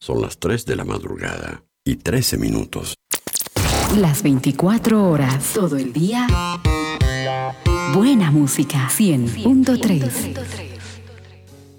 Son las 3 de la madrugada y 13 minutos. Las 24 horas, todo el día. Buena música, 100.3.